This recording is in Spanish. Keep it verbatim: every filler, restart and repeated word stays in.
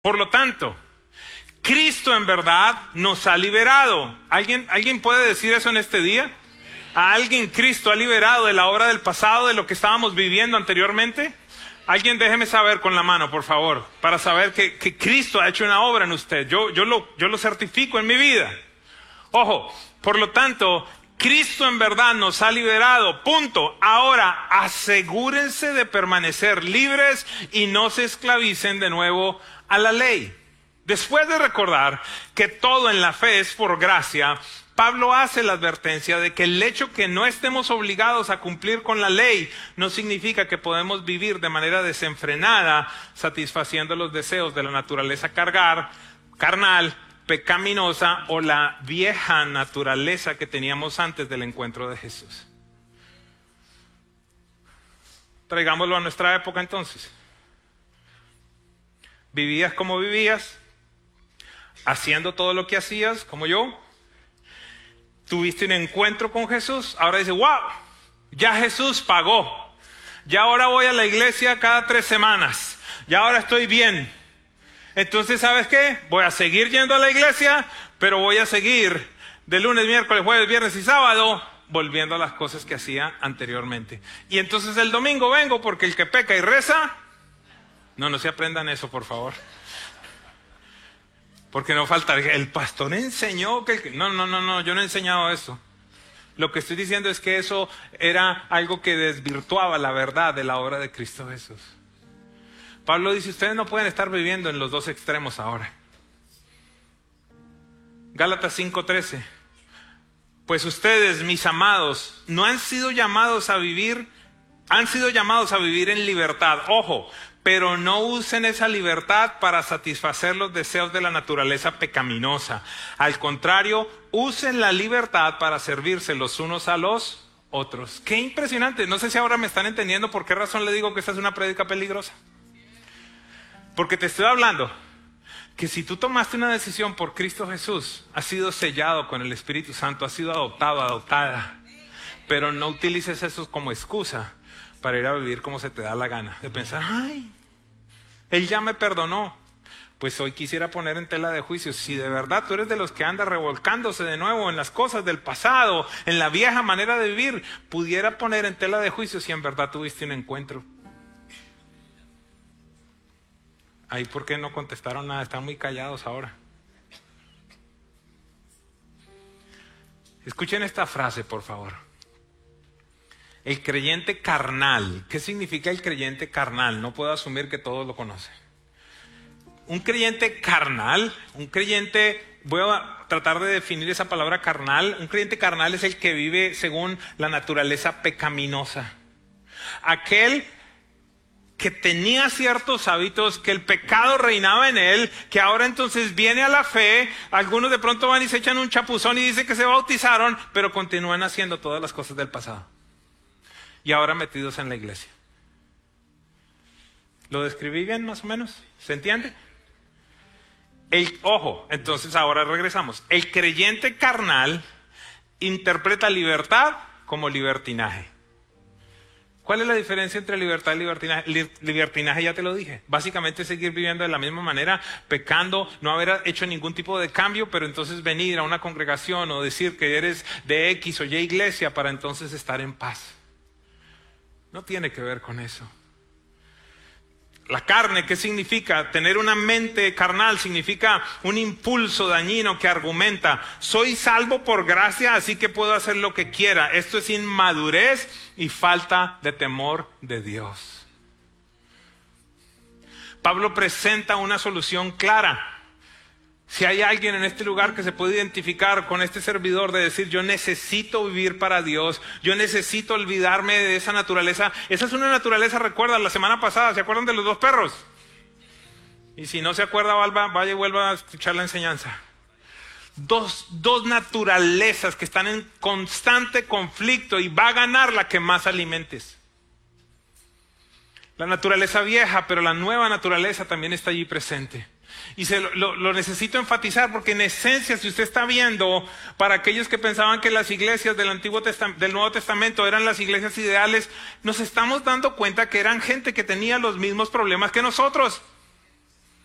Por lo tanto, Cristo en verdad nos ha liberado. ¿Alguien, ¿Alguien puede decir eso en este día? ¿A alguien Cristo ha liberado de la obra del pasado, de lo que estábamos viviendo anteriormente? Alguien déjeme saber con la mano, por favor, para saber que, que Cristo ha hecho una obra en usted. Yo, yo, lo, yo lo certifico en mi vida. Ojo, por lo tanto, Cristo en verdad nos ha liberado, punto. Ahora, asegúrense de permanecer libres y no se esclavicen de nuevo a la ley. Después de recordar que todo en la fe es por gracia, Pablo hace la advertencia de que el hecho que no estemos obligados a cumplir con la ley no significa que podemos vivir de manera desenfrenada, satisfaciendo los deseos de la naturaleza cargar, carnal, pecaminosa o la vieja naturaleza que teníamos antes del encuentro de Jesús. Traigámoslo a nuestra época entonces. ¿Vivías como vivías? ¿Haciendo todo lo que hacías como yo? ¿Tuviste un encuentro con Jesús? Ahora dices, wow, ya Jesús pagó. Ya ahora voy a la iglesia cada tres semanas. Ya ahora estoy bien. Entonces, ¿sabes qué? Voy a seguir yendo a la iglesia, pero voy a seguir de lunes, miércoles, jueves, viernes y sábado volviendo a las cosas que hacía anteriormente. Y entonces el domingo vengo porque el que peca y reza... No, no se aprendan eso, por favor. Porque no falta, el pastor enseñó que... El... No, no, no, no, yo no he enseñado eso. Lo que estoy diciendo es que eso era algo que desvirtuaba la verdad de la obra de Cristo Jesús. Pablo dice, ustedes no pueden estar viviendo en los dos extremos ahora. Gálatas cinco trece. Pues ustedes, mis amados, no han sido llamados a vivir, han sido llamados a vivir en libertad. Ojo, pero no usen esa libertad para satisfacer los deseos de la naturaleza pecaminosa. Al contrario, usen la libertad para servirse los unos a los otros. Qué impresionante. No sé si ahora me están entendiendo por qué razón le digo que esta es una prédica peligrosa. Porque te estoy hablando que si tú tomaste una decisión por Cristo Jesús, has sido sellado con el Espíritu Santo, has sido adoptado, adoptada. Pero no utilices eso como excusa para ir a vivir como se te da la gana. De pensar, ay, Él ya me perdonó. Pues hoy quisiera poner en tela de juicio, si de verdad tú eres de los que anda revolcándose de nuevo en las cosas del pasado, en la vieja manera de vivir, pudiera poner en tela de juicio si en verdad tuviste un encuentro. Ahí, ¿por qué no contestaron nada? Están muy callados ahora. Escuchen esta frase, por favor. El creyente carnal. ¿Qué significa el creyente carnal? No puedo asumir que todos lo conocen. Un creyente carnal, un creyente, voy a tratar de definir esa palabra carnal. Un creyente carnal es el que vive según la naturaleza pecaminosa. Aquel que tenía ciertos hábitos, que el pecado reinaba en él, que ahora entonces viene a la fe. Algunos de pronto van y se echan un chapuzón y dicen que se bautizaron, pero continúan haciendo todas las cosas del pasado. Y ahora metidos en la iglesia. ¿Lo describí bien más o menos? ¿Se entiende? El, ojo, entonces ahora regresamos. El creyente carnal interpreta libertad como libertinaje. ¿Cuál es la diferencia entre libertad y libertinaje? Libertinaje ya te lo dije. Básicamente es seguir viviendo de la misma manera, pecando, no haber hecho ningún tipo de cambio, pero entonces venir a una congregación o decir que eres de X o Y iglesia para entonces estar en paz. No tiene que ver con eso. La carne, ¿qué significa? Tener una mente carnal significa un impulso dañino que argumenta, soy salvo por gracia, así que puedo hacer lo que quiera. Esto es inmadurez y falta de temor de Dios. Pablo presenta una solución clara. Si hay alguien en este lugar que se puede identificar con este servidor de decir, yo necesito vivir para Dios, yo necesito olvidarme de esa naturaleza. Esa es una naturaleza, recuerda, la semana pasada, ¿se acuerdan de los dos perros? Y si no se acuerda, vaya y vuelva a escuchar la enseñanza. Dos, dos naturalezas que están en constante conflicto y va a ganar la que más alimentes. La naturaleza vieja, pero la nueva naturaleza también está allí presente. Y se lo, lo, lo necesito enfatizar porque en esencia, si usted está viendo, para aquellos que pensaban que las iglesias del Antiguo Testam- del Nuevo Testamento eran las iglesias ideales, nos estamos dando cuenta que eran gente que tenía los mismos problemas que nosotros.